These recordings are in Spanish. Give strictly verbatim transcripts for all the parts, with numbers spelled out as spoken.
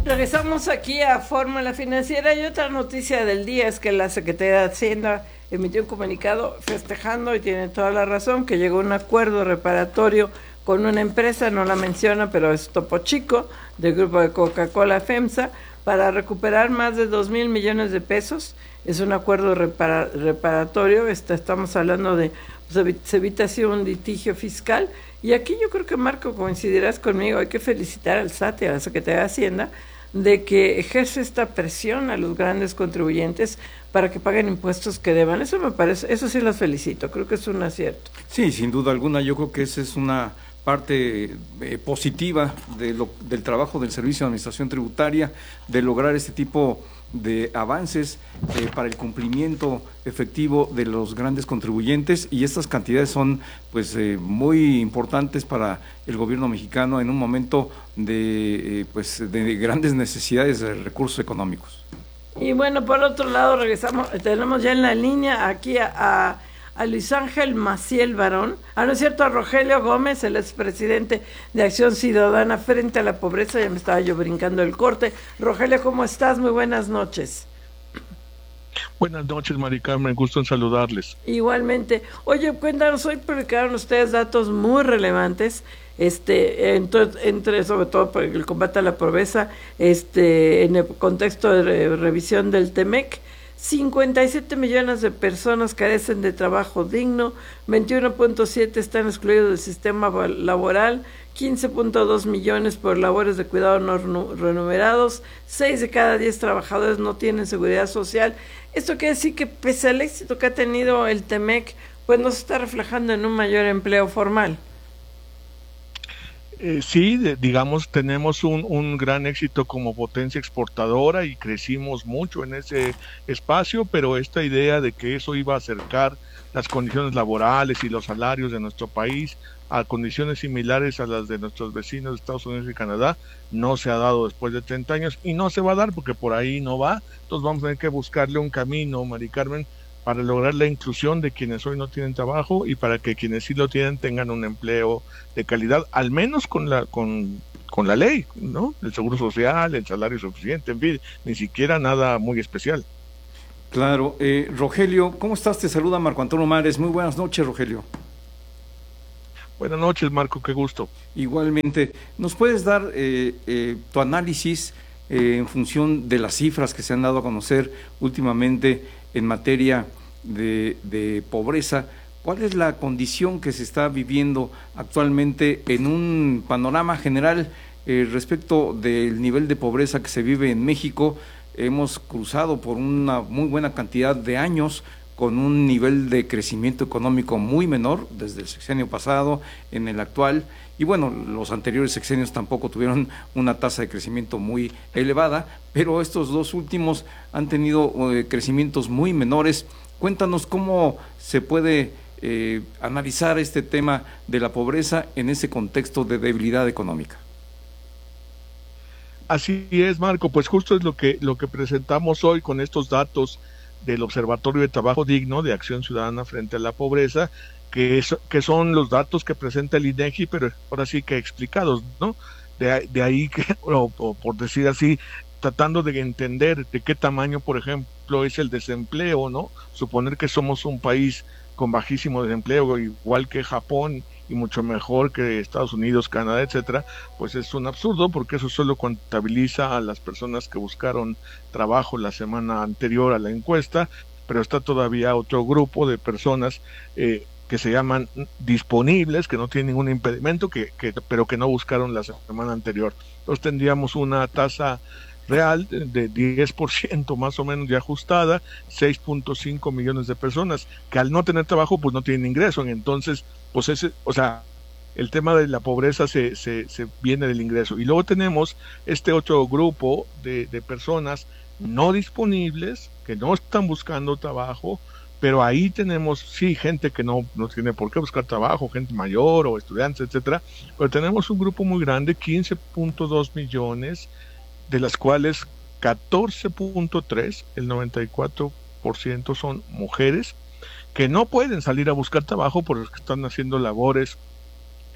Regresamos aquí a Fórmula Financiera y otra noticia del día es que la Secretaría de Hacienda emitió un comunicado festejando, y tiene toda la razón, que llegó a un acuerdo reparatorio con una empresa, no la menciona, pero es Topo Chico, del grupo de Coca-Cola FEMSA, para recuperar más de dos mil millones de pesos. Es un acuerdo repara, reparatorio, este, estamos hablando de, pues, se evita así un litigio fiscal, y aquí yo creo que, Marco, coincidirás conmigo, hay que felicitar al S A T y a la Secretaría de Hacienda de que ejerce esta presión a los grandes contribuyentes para que paguen impuestos que deban. Eso me parece, eso sí los felicito, creo que es un acierto. Sí, sin duda alguna, yo creo que esa es una parte eh, positiva de lo, del trabajo del Servicio de Administración Tributaria, de lograr este tipo de avances eh, para el cumplimiento efectivo de los grandes contribuyentes, y estas cantidades son pues eh, muy importantes para el gobierno mexicano en un momento de eh, pues de grandes necesidades de recursos económicos. Y bueno, por otro lado, regresamos, tenemos ya en la línea aquí a, a, a Luis Ángel Maciel Barón, ah, no es cierto, a Rogelio Gómez, el expresidente de Acción Ciudadana Frente a la Pobreza. Ya me estaba yo brincando el corte. Rogelio, ¿cómo estás? Muy buenas noches. Buenas noches, Mari Carmen, gusto en saludarles. Igualmente. Oye, cuéntanos, hoy publicaron ustedes datos muy relevantes, este, entre, entre sobre todo por el combate a la pobreza, este, en el contexto de re, revisión del TEMEC. cincuenta y siete millones de personas carecen de trabajo digno, veintiuno punto siete están excluidos del sistema laboral, quince punto dos millones por labores de cuidado no remunerados, seis de cada diez trabajadores no tienen seguridad social. Esto quiere decir que, pese al éxito que ha tenido el TEMEC, pues no se está reflejando en un mayor empleo formal. Eh, sí, de, digamos, tenemos un, un gran éxito como potencia exportadora y crecimos mucho en ese espacio, pero esta idea de que eso iba a acercar las condiciones laborales y los salarios de nuestro país a condiciones similares a las de nuestros vecinos de Estados Unidos y Canadá no se ha dado después de treinta años, y no se va a dar porque por ahí no va. Entonces vamos a tener que buscarle un camino, Mari Carmen, para lograr la inclusión de quienes hoy no tienen trabajo y para que quienes sí lo tienen tengan un empleo de calidad, al menos con la con, con la ley, ¿no? El seguro social, el salario suficiente, en fin, ni siquiera nada muy especial. Claro. eh, Rogelio, ¿cómo estás? Te saluda Marco Antonio Mares. Muy buenas noches, Rogelio. Buenas noches, Marco, qué gusto. Igualmente, ¿nos puedes dar eh, eh, tu análisis eh, en función de las cifras que se han dado a conocer últimamente en materia de, de pobreza? ¿Cuál es la condición que se está viviendo actualmente en un panorama general eh, respecto del nivel de pobreza que se vive en México? Hemos cruzado por una muy buena cantidad de años con un nivel de crecimiento económico muy menor desde el sexenio pasado, en el actual, y bueno, los anteriores sexenios tampoco tuvieron una tasa de crecimiento muy elevada, pero estos dos últimos han tenido eh, crecimientos muy menores. Cuéntanos cómo se puede eh, analizar este tema de la pobreza en ese contexto de debilidad económica. Así es, Marco, pues justo es lo que, lo que presentamos hoy con estos datos del Observatorio de Trabajo Digno de Acción Ciudadana Frente a la Pobreza, que, es, que son los datos que presenta el INEGI, pero ahora sí que explicados, ¿no? De, de ahí que, o, o por decir así, tratando de entender de qué tamaño, por ejemplo, es el desempleo, ¿no? Suponer que somos un país con bajísimo desempleo, igual que Japón, y mucho mejor que Estados Unidos, Canadá, etcétera, pues es un absurdo, porque eso solo contabiliza a las personas que buscaron trabajo la semana anterior a la encuesta, pero está todavía otro grupo de personas eh, que se llaman disponibles, que no tienen ningún impedimento, que, que pero que no buscaron la semana anterior. Entonces tendríamos una tasa real de diez por ciento más o menos de ajustada, seis punto cinco millones de personas que al no tener trabajo pues no tienen ingreso. Entonces pues ese, o sea, el tema de la pobreza se, se, se viene del ingreso. Y luego tenemos este otro grupo de, de personas no disponibles que no están buscando trabajo, pero ahí tenemos sí gente que no, no tiene por qué buscar trabajo, gente mayor o estudiantes, etcétera, pero tenemos un grupo muy grande, quince punto dos millones, de las cuales catorce punto tres, el noventa y cuatro por ciento son mujeres que no pueden salir a buscar trabajo porque están haciendo labores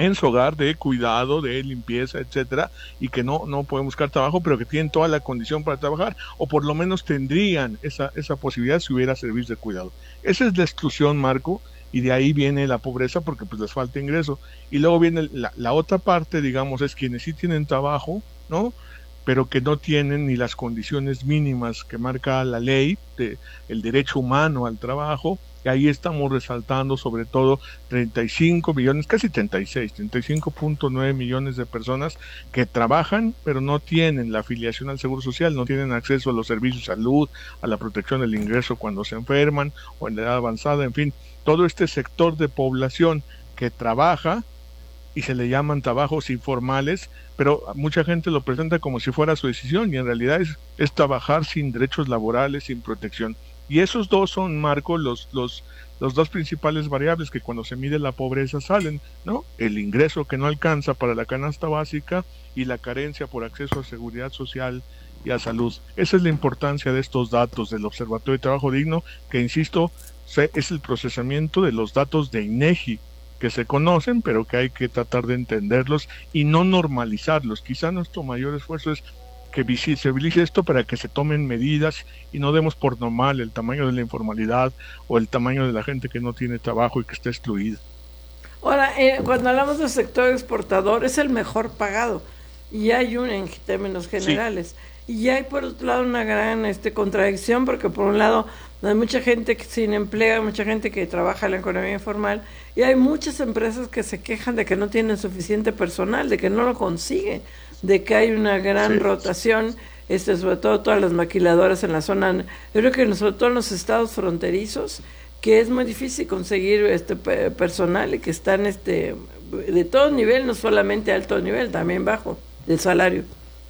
en su hogar de cuidado, de limpieza, etcétera, y que no, no pueden buscar trabajo, pero que tienen toda la condición para trabajar, o por lo menos tendrían esa, esa posibilidad si hubiera servicios de cuidado. Esa es la exclusión, Marco, y de ahí viene la pobreza porque pues les falta ingreso. Y luego viene la, la otra parte, digamos, es quienes sí tienen trabajo, ¿no?, pero que no tienen ni las condiciones mínimas que marca la ley, de, el derecho humano al trabajo, y ahí estamos resaltando sobre todo treinta y cinco millones, casi treinta y seis, treinta y cinco punto nueve millones de personas que trabajan, pero no tienen la afiliación al Seguro Social, no tienen acceso a los servicios de salud, a la protección del ingreso cuando se enferman, o en la edad avanzada, en fin, todo este sector de población que trabaja, y se le llaman trabajos informales, pero mucha gente lo presenta como si fuera su decisión, y en realidad es, es trabajar sin derechos laborales, sin protección. Y esos dos son, Marco, los, los, los dos principales variables que cuando se mide la pobreza salen, ¿no? El ingreso que no alcanza para la canasta básica y la carencia por acceso a seguridad social y a salud. Esa es la importancia de estos datos del Observatorio de Trabajo Digno, que, insisto, es el procesamiento de los datos de INEGI, que se conocen, pero que hay que tratar de entenderlos y no normalizarlos. Quizá nuestro mayor esfuerzo es que se visibilice esto para que se tomen medidas y no demos por normal el tamaño de la informalidad o el tamaño de la gente que no tiene trabajo y que está excluida. Ahora, eh, cuando hablamos del sector exportador, es el mejor pagado, y hay un en términos generales. Sí. Y hay por otro lado una gran este, contradicción, porque por un lado hay mucha gente que sin empleo, hay mucha gente que trabaja en la economía informal, y hay muchas empresas que se quejan de que no tienen suficiente personal, de que no lo consiguen, de que hay una gran sí. rotación, este, sobre todo todas las maquiladoras en la zona, yo creo que sobre todo en los estados fronterizos, que es muy difícil conseguir este personal y que están este de todo nivel, no solamente alto nivel, también bajo del salario.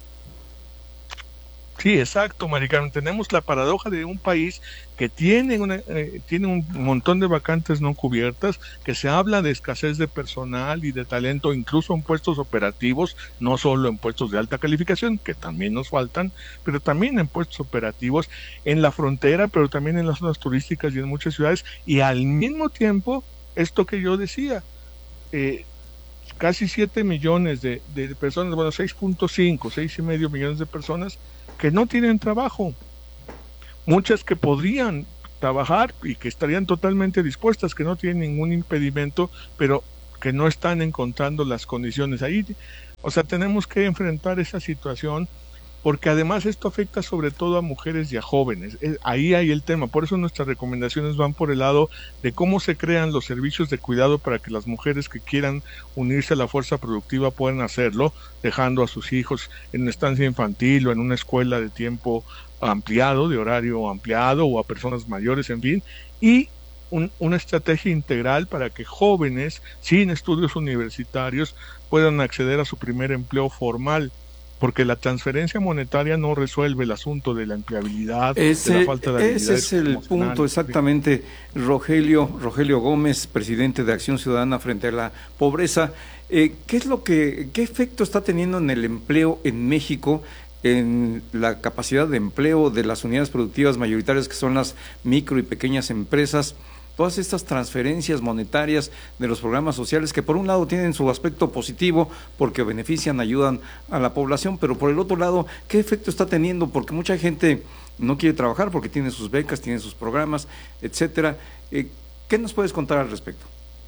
Sí, exacto, Maricarmen. Tenemos la paradoja de un país que tiene, una, eh, tiene un montón de vacantes no cubiertas, que se habla de escasez de personal y de talento, incluso en puestos operativos, no solo en puestos de alta calificación, que también nos faltan, pero también en puestos operativos, en la frontera, pero también en las zonas turísticas y en muchas ciudades, y al mismo tiempo, esto que yo decía, eh, casi siete millones de, de personas, bueno, seis punto cinco, seis y medio millones de personas que no tienen trabajo, muchas que podrían trabajar y que estarían totalmente dispuestas, que no tienen ningún impedimento, pero que no están encontrando las condiciones ahí. O sea, tenemos que enfrentar esa situación, porque además esto afecta sobre todo a mujeres y a jóvenes. Ahí hay el tema, por eso nuestras recomendaciones van por el lado de cómo se crean los servicios de cuidado para que las mujeres que quieran unirse a la fuerza productiva puedan hacerlo, dejando a sus hijos en una estancia infantil o en una escuela de tiempo ampliado, de horario ampliado, o a personas mayores, en fin, y un, una estrategia integral para que jóvenes sin estudios universitarios puedan acceder a su primer empleo formal, porque la transferencia monetaria no resuelve el asunto de la empleabilidad, ese, de la falta de habilidades. Ese es el punto, exactamente. Rogelio, Rogelio Gómez, presidente de Acción Ciudadana frente a la pobreza. Eh, ¿Qué es lo que, qué efecto está teniendo en el empleo en México, en la capacidad de empleo de las unidades productivas mayoritarias, que son las micro y pequeñas empresas? Todas estas transferencias monetarias de los programas sociales, que por un lado tienen su aspecto positivo porque benefician, ayudan a la población, pero por el otro lado, ¿qué efecto está teniendo? Porque mucha gente no quiere trabajar porque tiene sus becas, tiene sus programas, etcétera. Eh, ¿Qué nos puedes contar al respecto?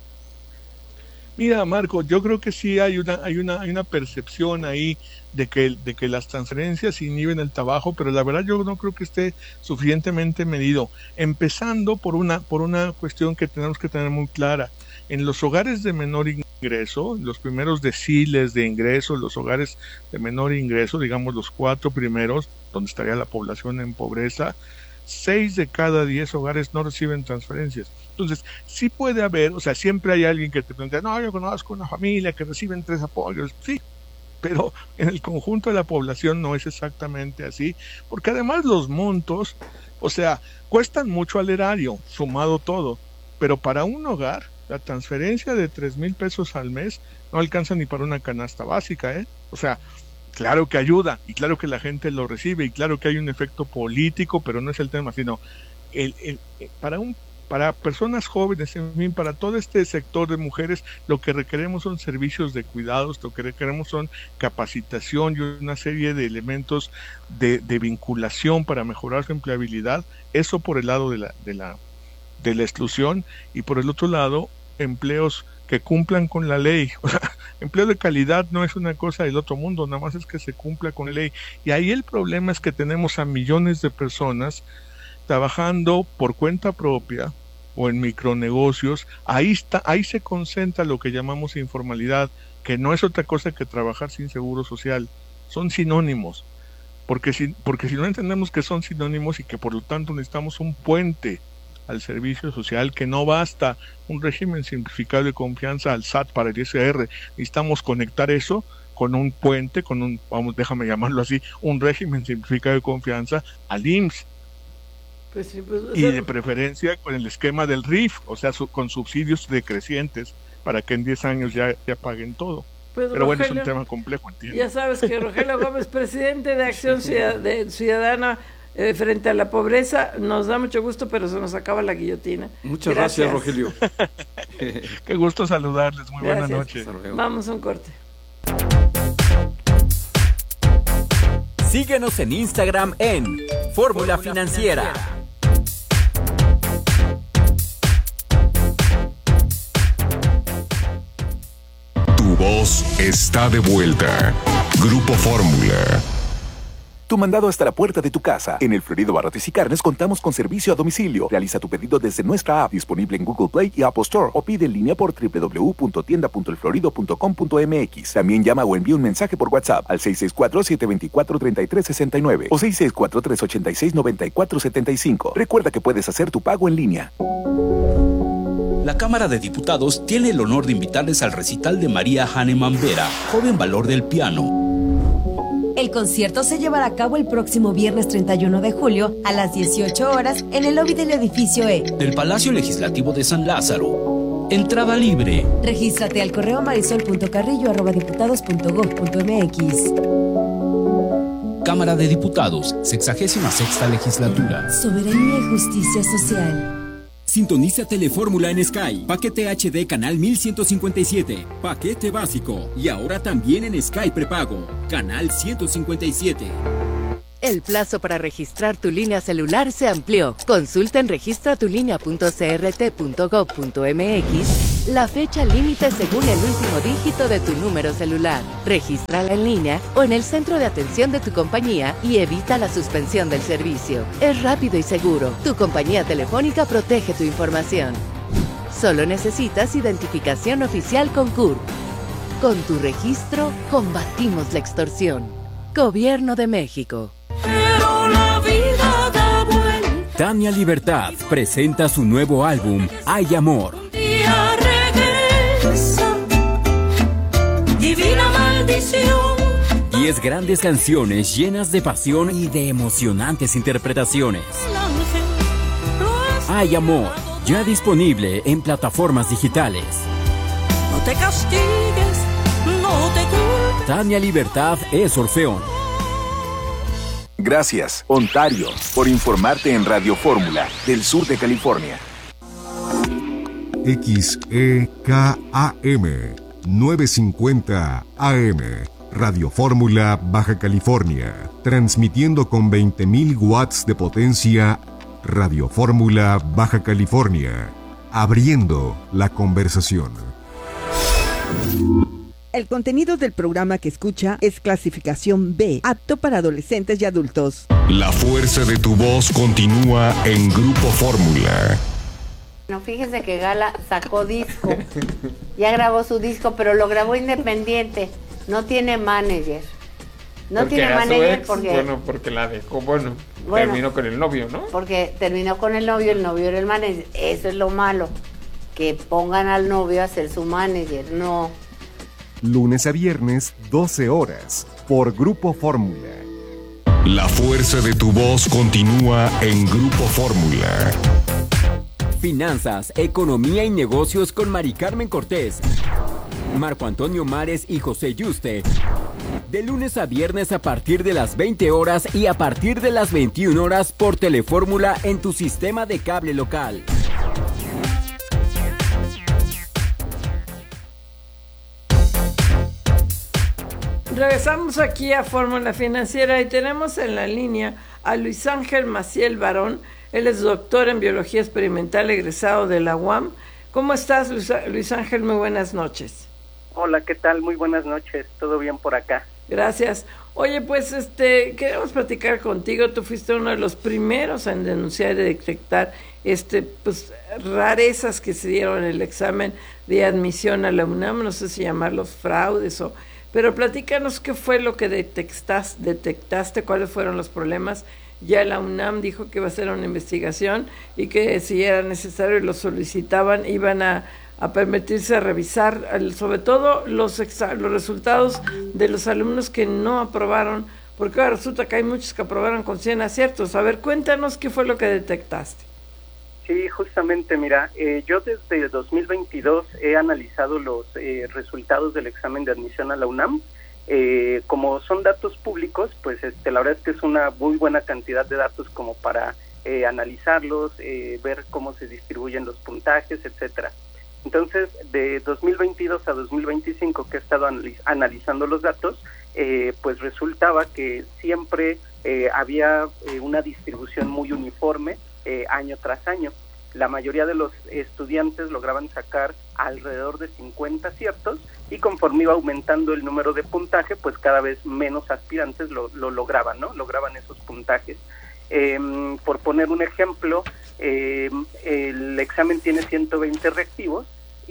Mira, Marco, yo creo que sí hay una hay una hay una percepción ahí de que de que las transferencias inhiben el trabajo, pero la verdad yo no creo que esté suficientemente medido. Empezando por una por una cuestión que tenemos que tener muy clara. En los hogares de menor ingreso, los primeros deciles de ingreso, los hogares de menor ingreso, digamos los cuatro primeros, donde estaría la población en pobreza, seis de cada diez hogares no reciben transferencias. Entonces, sí puede haber, o sea, siempre hay alguien que te plantea, no, yo conozco una familia que reciben tres apoyos, sí, pero en el conjunto de la población no es exactamente así, porque además los montos, o sea, cuestan mucho al erario, sumado todo, pero para un hogar, la transferencia de tres mil pesos al mes no alcanza ni para una canasta básica, ¿eh? O sea, claro que ayuda, y claro que la gente lo recibe, y claro que hay un efecto político, pero no es el tema, sino el, el, el, para un para personas jóvenes, en fin, para todo este sector de mujeres, lo que requeremos son servicios de cuidados, lo que requeremos son capacitación y una serie de elementos de, de vinculación para mejorar su empleabilidad. Eso por el lado de la, de la, de la exclusión, y por el otro lado, empleos que cumplan con la ley. O sea, empleo de calidad no es una cosa del otro mundo, nada más es que se cumpla con la ley. Y ahí el problema es que tenemos a millones de personas trabajando por cuenta propia o en micronegocios. Ahí está, ahí se concentra lo que llamamos informalidad, que no es otra cosa que trabajar sin seguro social. Son sinónimos, porque si, porque si no entendemos que son sinónimos y que por lo tanto necesitamos un puente al servicio social, que no basta un régimen simplificado de confianza al S A T para el I S R, necesitamos conectar eso con un puente, con un, vamos, déjame llamarlo así, un régimen simplificado de confianza al I M S S. Pues sí, pues, y de preferencia con el esquema del R I F, o sea, su, con subsidios decrecientes para que en diez años ya, ya paguen todo. Pues, pero Rogelio, bueno, es un tema complejo, entiendo. Ya sabes que Rogelio Gómez, presidente de Acción Ciudadana eh, frente a la pobreza, nos da mucho gusto, pero se nos acaba la guillotina. Muchas gracias, gracias Rogelio. Qué gusto saludarles, muy gracias. Buenas noches. Vamos a un corte. Síguenos en Instagram en Fórmula Financiera. Tu voz está de vuelta. Grupo Fórmula. Tu mandado hasta la puerta de tu casa. En El Florido Barrotes y Carnes contamos con servicio a domicilio. Realiza tu pedido desde nuestra app, disponible en Google Play y Apple Store, o pide en línea por doble u doble u doble u punto tienda punto el florido punto com punto m x. También llama o envía un mensaje por WhatsApp al seis seis cuatro, siete dos cuatro, tres tres seis nueve o seis seis cuatro, tres ocho seis, nueve cuatro siete cinco. Recuerda que puedes hacer tu pago en línea. La Cámara de Diputados tiene el honor de invitarles al recital de María Hahnemann Vera, joven valor del piano. El concierto se llevará a cabo el próximo viernes treinta y uno de julio a las dieciocho horas en el lobby del edificio E del Palacio Legislativo de San Lázaro. Entrada libre. Regístrate al correo marisol punto carrillo arroba diputados punto gob punto m x. Cámara de Diputados, sexagésima sexta legislatura. Soberanía y justicia social. Sintoniza Telefórmula en Sky. Paquete H D canal mil ciento cincuenta y siete. Paquete básico. Y ahora también en Sky prepago. Canal ciento cincuenta y siete. El plazo para registrar tu línea celular se amplió. Consulta en registra tu línea punto c r t punto gob punto m x la fecha límite según el último dígito de tu número celular. Regístrala en línea o en el centro de atención de tu compañía y evita la suspensión del servicio. Es rápido y seguro. Tu compañía telefónica protege tu información. Solo necesitas identificación oficial con C U R. Con tu registro, combatimos la extorsión. Gobierno de México. Pero la vida da vuelta. Tania Libertad presenta su nuevo álbum, Hay Amor. Un día regresa, divina maldición. Diez grandes canciones llenas de pasión y de emocionantes interpretaciones. Hay Amor, ya disponible en plataformas digitales. No te castigues, no te culpes. Tania Libertad es Orfeón. Gracias, Ontario, por informarte en Radio Fórmula del sur de California. X E K A M novecientos cincuenta A M, Radio Fórmula, Baja California, transmitiendo con veinte mil watts de potencia. Radio Fórmula, Baja California, abriendo la conversación. El contenido del programa que escucha es clasificación B, apto para adolescentes y adultos. La fuerza de tu voz continúa en Grupo Fórmula. No, fíjese que Gala sacó disco, ya grabó su disco, pero lo grabó independiente, no tiene manager. No porque tiene manager ex, porque... Bueno, porque la dejó, bueno, bueno, terminó con el novio, ¿no? Porque terminó con el novio, el novio era el manager, eso es lo malo, que pongan al novio a ser su manager, no... Lunes a viernes, doce horas, por Grupo Fórmula. La fuerza de tu voz continúa en Grupo Fórmula. Finanzas, economía y negocios con Mari Carmen Cortés, Marco Antonio Mares y José Yuste. De lunes a viernes a partir de las veinte horas y a partir de las veintiuna horas por Telefórmula en tu sistema de cable local. Regresamos aquí a Fórmula Financiera y tenemos en la línea a Luis Ángel Maciel Barón. Él es doctor en Biología Experimental, egresado de la U A M. ¿Cómo estás, Luis Ángel? Muy buenas noches. Hola, ¿qué tal? Muy buenas noches. ¿Todo bien por acá? Gracias. Oye, pues este queremos platicar contigo. Tú fuiste uno de los primeros en denunciar y detectar este pues rarezas que se dieron en el examen de admisión a la UNAM. No sé si llamarlos fraudes o... Pero platícanos qué fue lo que detectaste, detectaste, cuáles fueron los problemas. Ya la UNAM dijo que iba a hacer una investigación y que si era necesario y lo solicitaban, iban a, a permitirse revisar, sobre todo los, exa, los resultados de los alumnos que no aprobaron, porque ahora resulta que hay muchos que aprobaron con cien aciertos. A ver, cuéntanos qué fue lo que detectaste. Sí, justamente, mira, eh, yo desde dos mil veintidós he analizado los eh, resultados del examen de admisión a la UNAM. Eh, como son datos públicos, pues este, la verdad es que es una muy buena cantidad de datos como para eh, analizarlos, eh, ver cómo se distribuyen los puntajes, etcétera. Entonces, de dos mil veintidós a dos mil veinticinco que he estado analiz- analizando los datos, eh, pues resultaba que siempre eh, había eh, una distribución muy uniforme eh, año tras año. La mayoría de los estudiantes lograban sacar alrededor de cincuenta aciertos y conforme iba aumentando el número de puntaje, pues cada vez menos aspirantes lo, lo lograban, ¿no? Lograban esos puntajes. Eh, por poner un ejemplo, eh, el examen tiene ciento veinte reactivos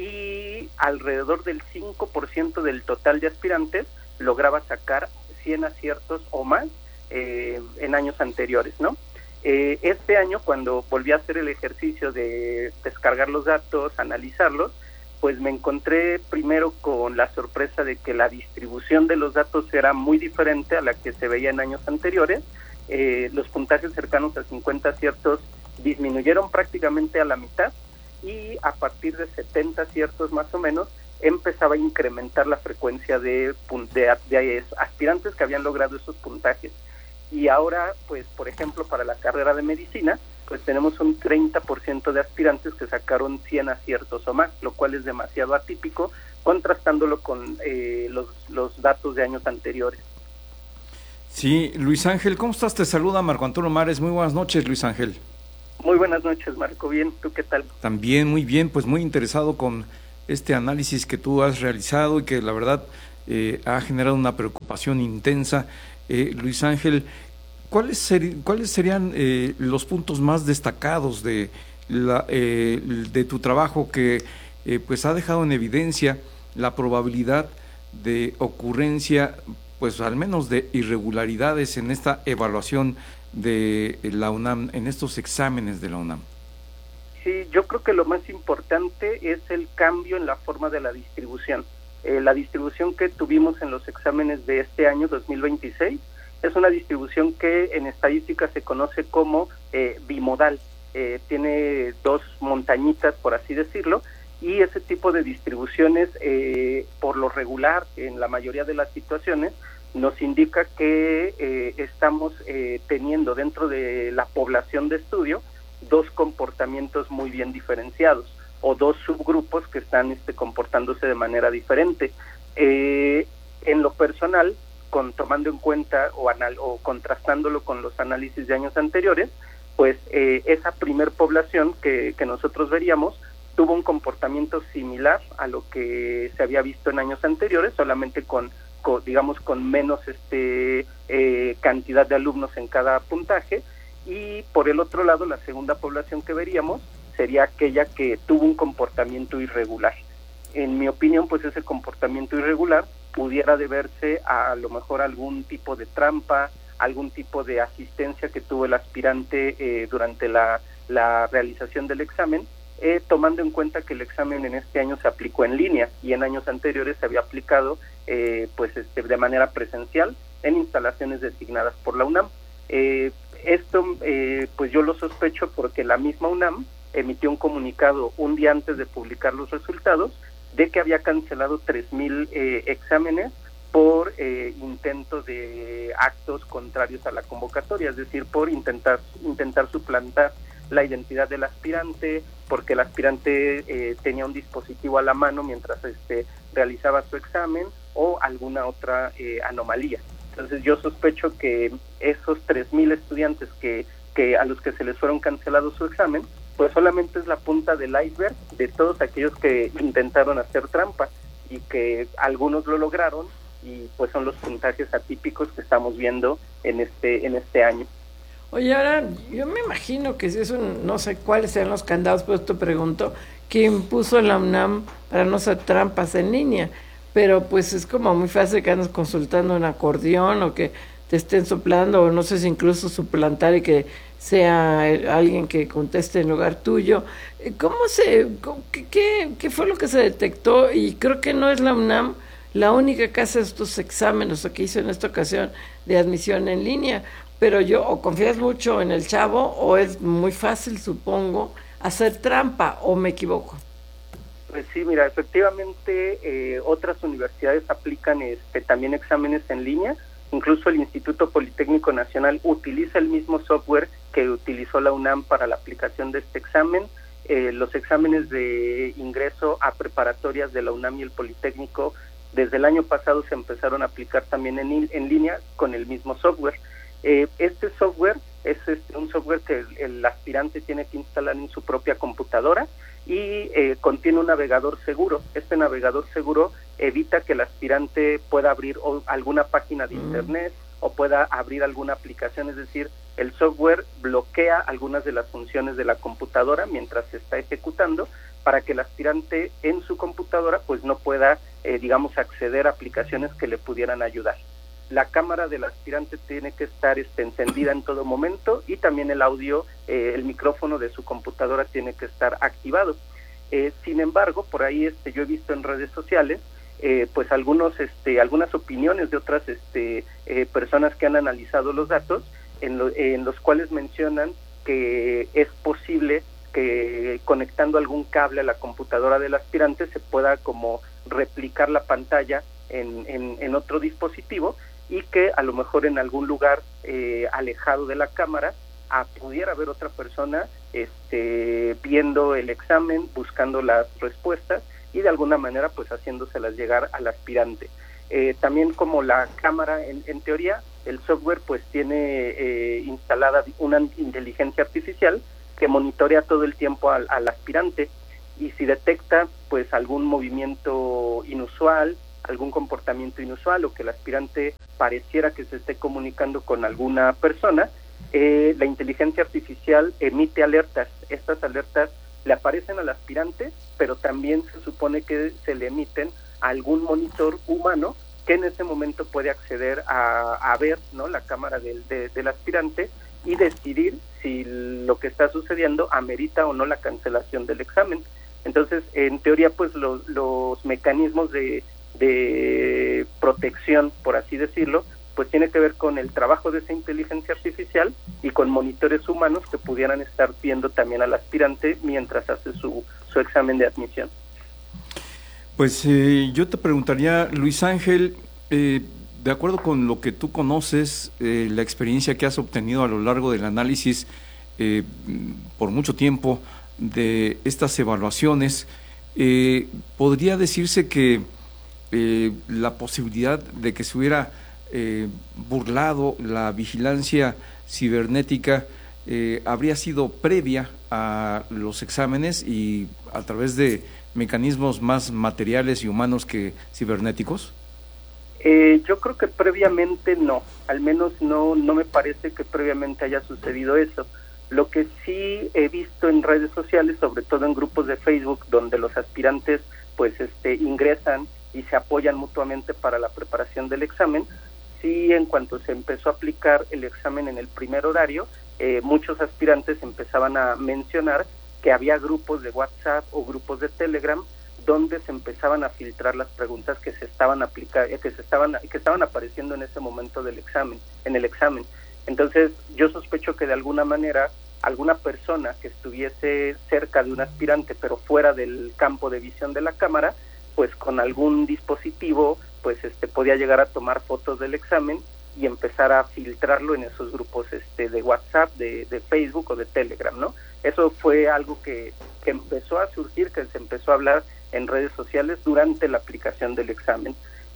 y alrededor del cinco por ciento del total de aspirantes lograba sacar cien aciertos o más eh, en años anteriores, ¿no? Eh, este año, cuando volví a hacer el ejercicio de descargar los datos, analizarlos, pues me encontré primero con la sorpresa de que la distribución de los datos era muy diferente a la que se veía en años anteriores. Eh, los puntajes cercanos a cincuenta aciertos disminuyeron prácticamente a la mitad y a partir de setenta aciertos más o menos empezaba a incrementar la frecuencia de, de, de aspirantes que habían logrado esos puntajes. Y ahora, pues, por ejemplo, para la carrera de medicina, pues tenemos un treinta por ciento de aspirantes que sacaron cien aciertos o más, lo cual es demasiado atípico, contrastándolo con eh, los, los datos de años anteriores. Sí, Luis Ángel, ¿cómo estás? Te saluda Marco Antonio Mares. Muy buenas noches, Luis Ángel. Muy buenas noches, Marco. Bien, ¿tú qué tal? También muy bien, pues muy interesado con este análisis que tú has realizado y que la verdad eh, ha generado una preocupación intensa. Eh, Luis Ángel, ¿cuáles, ser, ¿cuáles serían eh, los puntos más destacados de, la, eh, de tu trabajo que eh, pues ha dejado en evidencia la probabilidad de ocurrencia, pues al menos de irregularidades en esta evaluación de la UNAM, en estos exámenes de la UNAM? Sí, yo creo que lo más importante es el cambio en la forma de la distribución. Eh, la distribución que tuvimos en los exámenes de este año, dos mil veintiséis, es una distribución que en estadística se conoce como eh, bimodal. Eh, tiene dos montañitas, por así decirlo, y ese tipo de distribuciones, eh, por lo regular, en la mayoría de las situaciones, nos indica que eh, estamos eh, teniendo dentro de la población de estudio dos comportamientos muy bien diferenciados, o dos subgrupos que están este, comportándose de manera diferente. Eh, en lo personal, con tomando en cuenta o, anal, o contrastándolo con los análisis de años anteriores, pues eh, esa primer población que, que nosotros veríamos tuvo un comportamiento similar a lo que se había visto en años anteriores, solamente con, con digamos, con menos este eh, cantidad de alumnos en cada puntaje, y por el otro lado, la segunda población que veríamos sería aquella que tuvo un comportamiento irregular. En mi opinión, pues ese comportamiento irregular pudiera deberse a, a lo mejor algún tipo de trampa, algún tipo de asistencia que tuvo el aspirante eh, durante la, la realización del examen, eh, tomando en cuenta que el examen en este año se aplicó en línea y en años anteriores se había aplicado eh, pues este, de manera presencial en instalaciones designadas por la UNAM. Eh, esto eh, pues yo lo sospecho porque la misma UNAM emitió un comunicado un día antes de publicar los resultados de que había cancelado tres mil eh, exámenes por eh, intentos de actos contrarios a la convocatoria, es decir, por intentar intentar suplantar la identidad del aspirante, porque el aspirante eh, tenía un dispositivo a la mano mientras este realizaba su examen, o alguna otra eh, anomalía. Entonces yo sospecho que esos tres mil estudiantes que, que a los que se les fueron cancelados su examen, pues solamente es la punta del iceberg de todos aquellos que intentaron hacer trampa y que algunos lo lograron, y pues son los puntajes atípicos que estamos viendo en este en este año. Oye, ahora yo me imagino que si es un, no sé cuáles sean los candados, pero te pregunto, ¿quién puso la UNAM para no hacer trampas en línea? Pero pues es como muy fácil que andes consultando un acordeón o que te estén soplando, o no sé si incluso suplantar y que sea alguien que conteste en lugar tuyo. ¿Cómo se, qué, qué, qué fue lo que se detectó? Y creo que no es la UNAM la única que hace estos exámenes, o que hizo en esta ocasión, de admisión en línea, pero yo, o confías mucho en el chavo, o es muy fácil, supongo, hacer trampa, o me equivoco. Pues sí, mira, efectivamente eh, otras universidades aplican este, también exámenes en línea. Incluso el Instituto Politécnico Nacional utiliza el mismo software que utilizó la UNAM para la aplicación de este examen. Eh, los exámenes de ingreso a preparatorias de la UNAM y el Politécnico desde el año pasado se empezaron a aplicar también en, en línea con el mismo software. Eh, este software es este, un software que el, el aspirante tiene que instalar en su propia computadora y eh, contiene un navegador seguro. Este navegador seguro evita que el aspirante pueda abrir o, alguna página de internet o pueda abrir alguna aplicación, es decir, el software bloquea algunas de las funciones de la computadora mientras se está ejecutando, para que el aspirante en su computadora pues no pueda, eh, digamos, acceder a aplicaciones que le pudieran ayudar. La cámara del aspirante tiene que estar este, encendida en todo momento, y también el audio, eh, el micrófono de su computadora tiene que estar activado. Eh, sin embargo, por ahí este, yo he visto en redes sociales eh, pues algunos, este, algunas opiniones de otras este, eh, personas que han analizado los datos, en, lo, en los cuales mencionan que es posible que conectando algún cable a la computadora del aspirante se pueda como replicar la pantalla en, en, en otro dispositivo, y que a lo mejor en algún lugar eh, alejado de la cámara a, pudiera haber otra persona este, viendo el examen, buscando las respuestas y de alguna manera pues haciéndoselas llegar al aspirante. Eh, también como la cámara, en, en teoría, el software pues tiene eh, instalada una inteligencia artificial que monitorea todo el tiempo al, al aspirante, y si detecta pues algún movimiento inusual, algún comportamiento inusual, o que el aspirante pareciera que se esté comunicando con alguna persona, eh, la inteligencia artificial emite alertas. Estas alertas le aparecen al aspirante, pero también se supone que se le emiten a algún monitor humano que en ese momento puede acceder a, a ver, ¿no?, la cámara del, de, del aspirante y decidir si lo que está sucediendo amerita o no la cancelación del examen. Entonces, en teoría, pues los, los mecanismos de, de protección, por así decirlo, pues tiene que ver con el trabajo de esa inteligencia artificial y con monitores humanos que pudieran estar viendo también al aspirante mientras hace su, su examen de admisión. Pues eh, yo te preguntaría, Luis Ángel, eh, de acuerdo con lo que tú conoces, eh, la experiencia que has obtenido a lo largo del análisis eh, por mucho tiempo de estas evaluaciones, eh, ¿podría decirse que eh, la posibilidad de que se hubiera eh, burlado la vigilancia cibernética eh, habría sido previa a los exámenes y a través de mecanismos más materiales y humanos que cibernéticos? Eh, yo creo que previamente no, al menos no, no me parece que previamente haya sucedido eso. Lo que sí he visto en redes sociales, sobre todo en grupos de Facebook, donde los aspirantes pues este ingresan y se apoyan mutuamente para la preparación del examen, sí, en cuanto se empezó a aplicar el examen en el primer horario, eh, muchos aspirantes empezaban a mencionar que había grupos de WhatsApp o grupos de Telegram donde se empezaban a filtrar las preguntas que se estaban aplica que se estaban que estaban apareciendo en ese momento del examen, en el examen. Entonces, yo sospecho que de alguna manera alguna persona que estuviese cerca de un aspirante pero fuera del campo de visión de la cámara, pues con algún dispositivo, pues este podía llegar a tomar fotos del examen y empezar a filtrarlo en esos grupos este de WhatsApp, de, de Facebook o de Telegram, ¿no? Eso fue algo que, que empezó a surgir, que se empezó a hablar en redes sociales durante la aplicación del examen.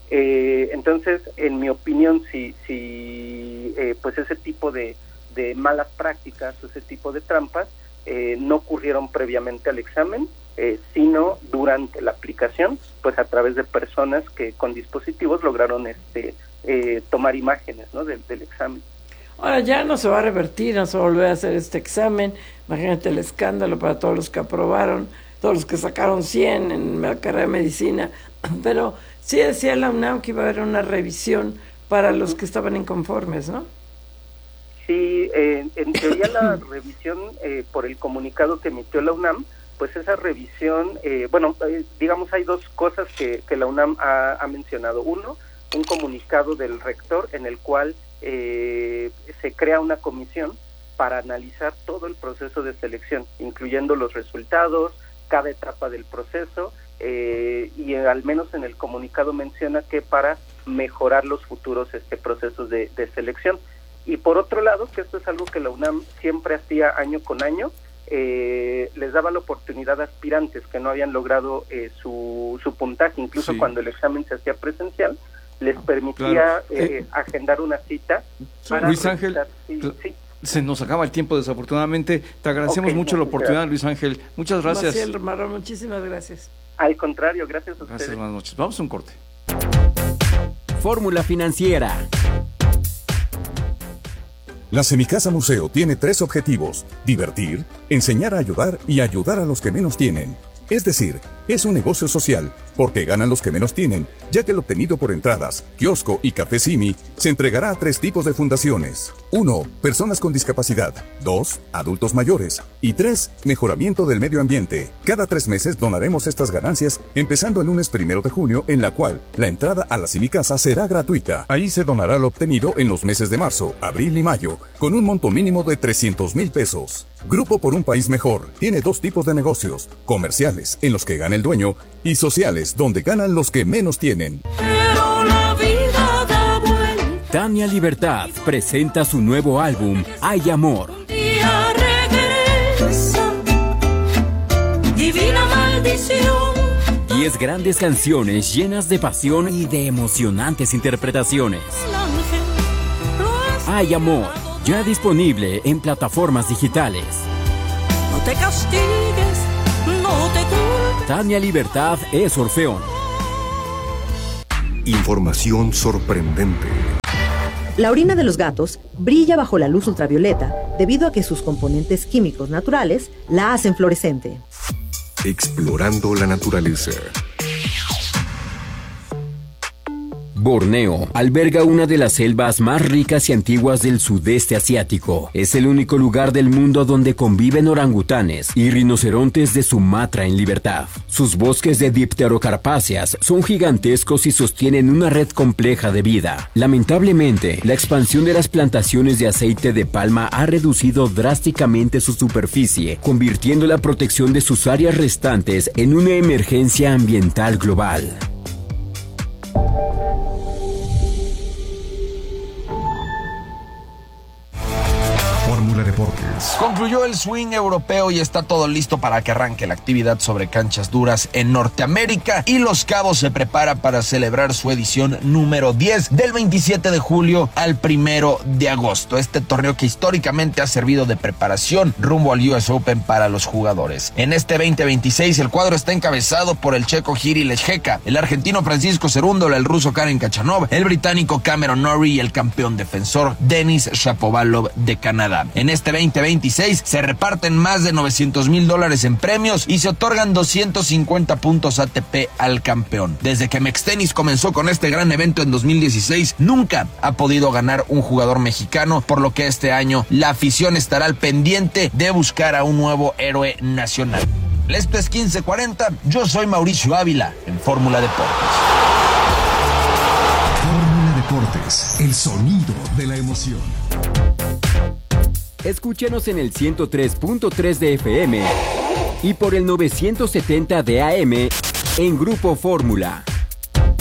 Eh, entonces, en mi opinión, si, si eh, pues ese tipo de, de malas prácticas o ese tipo de trampas eh, no ocurrieron previamente al examen, eh, sino durante la aplicación, pues a través de personas que con dispositivos lograron este eh, tomar imágenes, ¿no?, del, del examen. Ahora ya no se va a revertir, no se va a volver a hacer este examen. Imagínate el escándalo para todos los que aprobaron, todos los que sacaron cien en la carrera de medicina, pero sí decía la UNAM que iba a haber una revisión para los que estaban inconformes, ¿no? Sí, eh, en teoría la revisión, eh, por el comunicado que emitió la UNAM, pues esa revisión, eh, bueno, eh, digamos hay dos cosas que, que la UNAM ha, ha mencionado. Uno, un comunicado del rector en el cual eh, se crea una comisión para analizar todo el proceso de selección, incluyendo los resultados, cada etapa del proceso, eh, y al menos en el comunicado menciona que para mejorar los futuros este procesos de, de selección. Y por otro lado, que esto es algo que la UNAM siempre hacía año con año, eh, les daba la oportunidad a aspirantes que no habían logrado eh, su, su puntaje, incluso sí. cuando el examen se hacía presencial, les permitía claro. eh, eh, agendar una cita. Para Luis Ángel, sí, sí. se nos acaba el tiempo desafortunadamente. Te agradecemos okay, mucho la oportunidad, gracias. Luis Ángel. Muchas gracias. Maciel Marrón, muchísimas gracias. Al contrario, gracias a ustedes. Gracias, buenas noches. Vamos a un corte. Fórmula Financiera. La Semicasa Museo tiene tres objetivos: divertir, enseñar a ayudar y ayudar a los que menos tienen. Es decir, es un negocio social, porque ganan los que menos tienen, ya que el obtenido por entradas, kiosco y café Simi se entregará a tres tipos de fundaciones. uno. Personas con discapacidad. dos. Adultos mayores. Y tres. Mejoramiento del medio ambiente. Cada tres meses donaremos estas ganancias, empezando el lunes primero de junio, en la cual la entrada a la Semicasa será gratuita. Ahí se donará lo obtenido en los meses de marzo, abril y mayo, con un monto mínimo de trescientos mil pesos. Grupo por un País Mejor tiene dos tipos de negocios: comerciales, en los que gana el dueño, y sociales, donde ganan los que menos tienen. Pero la vida da vuelta. Tania Libertad presenta su nuevo álbum, Hay Amor. Un día regresa, divina maldición. Diez grandes canciones llenas de pasión y de emocionantes interpretaciones. Hay Amor, ya disponible en plataformas digitales. No te castigues, no te culpes. Tania Libertad es Orfeón. Información sorprendente. La orina de los gatos brilla bajo la luz ultravioleta debido a que sus componentes químicos naturales la hacen fluorescente. Explorando la naturaleza. Borneo alberga una de las selvas más ricas y antiguas del sudeste asiático. Es el único lugar del mundo donde conviven orangutanes y rinocerontes de Sumatra en libertad. Sus bosques de dipterocarpáceas son gigantescos y sostienen una red compleja de vida. Lamentablemente, la expansión de las plantaciones de aceite de palma ha reducido drásticamente su superficie, convirtiendo la protección de sus áreas restantes en una emergencia ambiental global. Fórmula Deportes. Concluyó el swing europeo y está todo listo para que arranque la actividad sobre canchas duras en Norteamérica, y Los Cabos se prepara para celebrar su edición número diez del veintisiete de julio al primero de agosto. Este torneo que históricamente ha servido de preparación rumbo al U S Open para los jugadores. En este veinte veintiséis el cuadro está encabezado por el checo Jiri Lecheka, el argentino Francisco Cerúndola, el ruso Karen Khachanov, el británico Cameron Norrie y el campeón defensor Denis Shapovalov de Canadá. En este veinte veintiséis se reparten más de novecientos mil dólares en premios y se otorgan doscientos cincuenta puntos A T P al campeón. Desde que Mextenis comenzó con este gran evento en dos mil dieciséis, nunca ha podido ganar un jugador mexicano, por lo que este año la afición estará al pendiente de buscar a un nuevo héroe nacional. Esto es quince cuarenta, yo soy Mauricio Ávila en Fórmula Deportes. Fórmula Deportes, el sonido de la emoción. Escúchenos en el ciento tres punto tres de F M y por el novecientos setenta de A M en Grupo Fórmula.